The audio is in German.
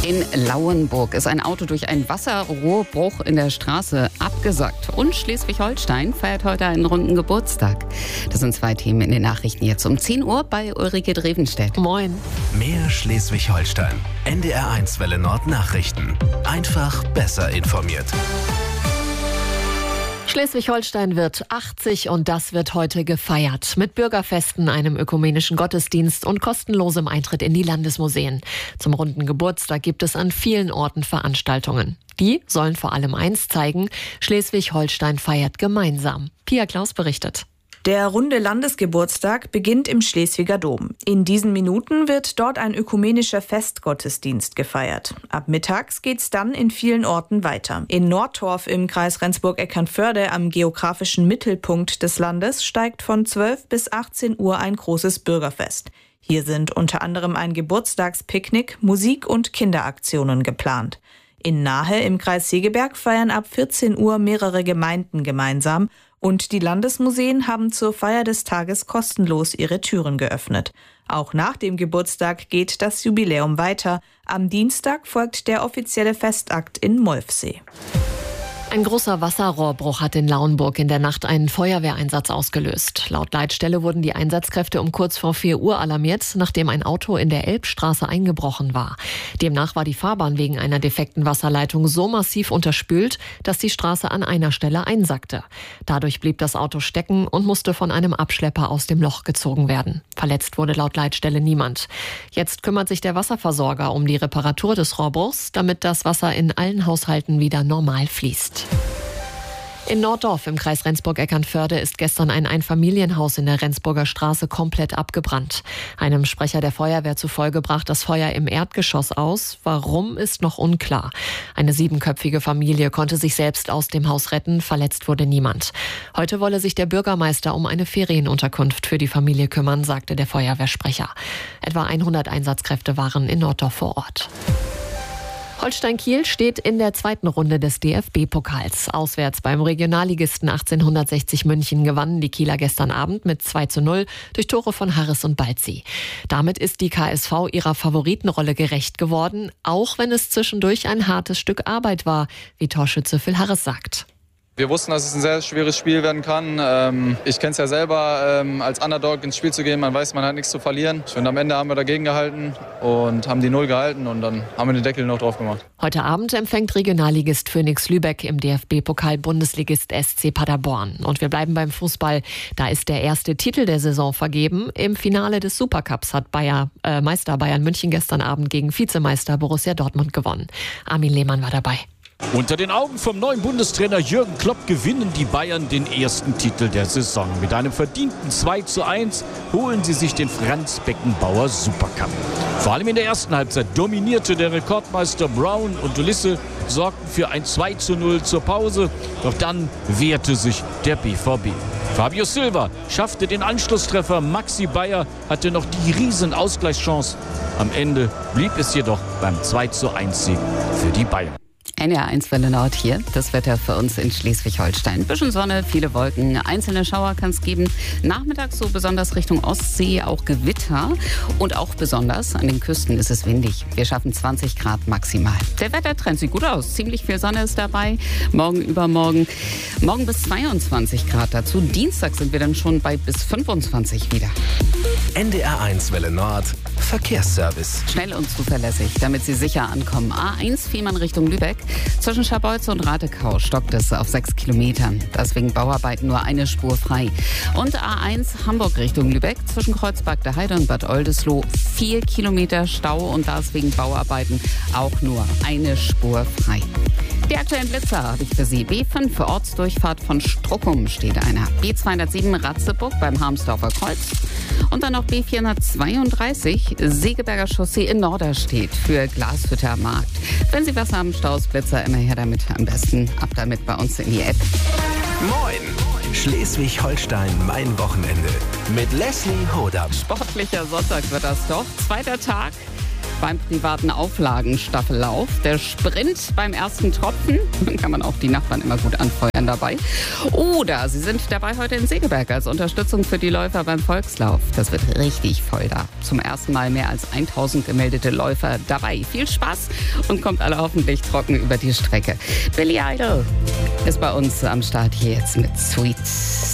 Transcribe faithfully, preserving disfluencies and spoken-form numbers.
In Lauenburg ist ein Auto durch einen Wasserrohrbruch in der Straße abgesackt. Und Schleswig-Holstein feiert heute einen runden Geburtstag. Das sind zwei Themen in den Nachrichten jetzt um zehn Uhr bei Ulrike Drevenstedt. Moin. Mehr Schleswig-Holstein. N D R eins Welle Nord Nachrichten. Einfach besser informiert. Schleswig-Holstein wird achtzig und das wird heute gefeiert. Mit Bürgerfesten, einem ökumenischen Gottesdienst und kostenlosem Eintritt in die Landesmuseen. Zum runden Geburtstag gibt es an vielen Orten Veranstaltungen. Die sollen vor allem eins zeigen: Schleswig-Holstein feiert gemeinsam. Pia Klaus berichtet. Der runde Landesgeburtstag beginnt im Schleswiger Dom. In diesen Minuten wird dort ein ökumenischer Festgottesdienst gefeiert. Ab mittags geht's dann in vielen Orten weiter. In Nordtorf im Kreis Rendsburg-Eckernförde, am geografischen Mittelpunkt des Landes, steigt von zwölf bis achtzehn Uhr ein großes Bürgerfest. Hier sind unter anderem ein Geburtstagspicknick, Musik und Kinderaktionen geplant. In Nahe im Kreis Segeberg feiern ab vierzehn Uhr mehrere Gemeinden gemeinsam. Und die Landesmuseen haben zur Feier des Tages kostenlos ihre Türen geöffnet. Auch nach dem Geburtstag geht das Jubiläum weiter. Am Dienstag folgt der offizielle Festakt in Molfsee. Ein großer Wasserrohrbruch hat in Lauenburg in der Nacht einen Feuerwehreinsatz ausgelöst. Laut Leitstelle wurden die Einsatzkräfte um kurz vor vier Uhr alarmiert, nachdem ein Auto in der Elbstraße eingebrochen war. Demnach war die Fahrbahn wegen einer defekten Wasserleitung so massiv unterspült, dass die Straße an einer Stelle einsackte. Dadurch blieb das Auto stecken und musste von einem Abschlepper aus dem Loch gezogen werden. Verletzt wurde laut Leitstelle niemand. Jetzt kümmert sich der Wasserversorger um die Reparatur des Rohrbruchs, damit das Wasser in allen Haushalten wieder normal fließt. In Norddorf im Kreis Rendsburg-Eckernförde ist gestern ein Einfamilienhaus in der Rendsburger Straße komplett abgebrannt. Einem Sprecher der Feuerwehr zufolge brach das Feuer im Erdgeschoss aus. Warum, ist noch unklar. Eine siebenköpfige Familie konnte sich selbst aus dem Haus retten, verletzt wurde niemand. Heute wolle sich der Bürgermeister um eine Ferienunterkunft für die Familie kümmern, sagte der Feuerwehrsprecher. Etwa hundert Einsatzkräfte waren in Norddorf vor Ort. Holstein Kiel steht in der zweiten Runde des D F B-Pokals. Auswärts beim Regionalligisten achtzehnhundertsechzig München gewannen die Kieler gestern Abend mit zwei zu null durch Tore von Harris und Balzi. Damit ist die K S V ihrer Favoritenrolle gerecht geworden, auch wenn es zwischendurch ein hartes Stück Arbeit war, wie Torschütze Phil Harris sagt. Wir wussten, dass es ein sehr schweres Spiel werden kann. Ich kenne es ja selber, als Underdog ins Spiel zu gehen. Man weiß, man hat nichts zu verlieren. Und am Ende haben wir dagegen gehalten und haben die Null gehalten und dann haben wir den Deckel noch drauf gemacht. Heute Abend empfängt Regionalligist Phoenix Lübeck im D F B-Pokal Bundesligist S C Paderborn. Und wir bleiben beim Fußball. Da ist der erste Titel der Saison vergeben. Im Finale des Supercups hat Bayer, äh, Meister Bayern München gestern Abend gegen Vizemeister Borussia Dortmund gewonnen. Armin Lehmann war dabei. Unter den Augen vom neuen Bundestrainer Jürgen Klopp gewinnen die Bayern den ersten Titel der Saison. Mit einem verdienten zwei zu eins holen sie sich den Franz Beckenbauer Supercup. Vor allem in der ersten Halbzeit dominierte der Rekordmeister Brown und Ulisse, sorgten für ein zwei zu null zur Pause. Doch dann wehrte sich der B V B. Fabio Silva schaffte den Anschlusstreffer. Maxi Bayer hatte noch die riesen Ausgleichschance. Am Ende blieb es jedoch beim zwei zu eins Sieg für die Bayern. N D R eins Welle Nord hier, das Wetter für uns in Schleswig-Holstein. Bisschen Sonne, viele Wolken, einzelne Schauer kann es geben. Nachmittags so besonders Richtung Ostsee auch Gewitter. Und auch besonders an den Küsten ist es windig. Wir schaffen zwanzig Grad maximal. Der Wettertrend sieht gut aus, ziemlich viel Sonne ist dabei. Morgen, übermorgen, morgen bis zweiundzwanzig Grad dazu. Dienstag sind wir dann schon bei bis fünfundzwanzig wieder. N D R eins Welle Nord Verkehrsservice. Schnell und zuverlässig, damit Sie sicher ankommen. A eins Fehmarn Richtung Lübeck. Zwischen Scharbeutz und Ratekau stockt es auf sechs Kilometern. Deswegen Bauarbeiten nur eine Spur frei. Und A eins Hamburg Richtung Lübeck. Zwischen Kreuzberg der Heide und Bad Oldesloe vier Kilometer Stau und deswegen Bauarbeiten auch nur eine Spur frei. Die aktuellen Blitzer habe ich für Sie. B fünf für Ortsdurchfahrt von Struckum steht einer. B zweihundertsieben Ratzeburg beim Harmsdorfer Kreuz. Und dann noch B vierhundertzweiunddreißig Segeberger Chaussee in Norderstedt für Glashütter Markt. Wenn Sie was haben, Staus, Blitzer, immer her damit. Am besten ab damit bei uns in die App. Moin! Schleswig-Holstein, mein Wochenende. Mit Leslie Hodam. Sportlicher Sonntag wird das doch. Zweiter Tag beim privaten Auflagenstaffellauf. Der Sprint beim ersten Tropfen. Dann kann man auch die Nachbarn immer gut anfeuern dabei. Oder Sie sind dabei heute in Segeberg als Unterstützung für die Läufer beim Volkslauf. Das wird richtig voll da. Zum ersten Mal mehr als tausend gemeldete Läufer dabei. Viel Spaß und kommt alle hoffentlich trocken über die Strecke. Billy Idol ist bei uns am Start hier jetzt mit Sweet.